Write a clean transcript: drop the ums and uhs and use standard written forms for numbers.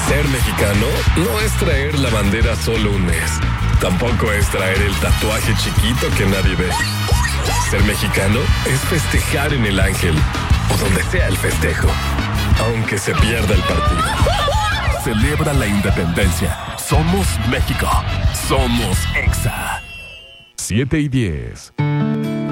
Ser mexicano no es traer la bandera solo un mes. Tampoco es traer el tatuaje chiquito que nadie ve. Ser mexicano es festejar en el Ángel o donde sea el festejo, aunque se pierda el partido. Celebra la independencia. Somos México. Somos EXA. 7:10.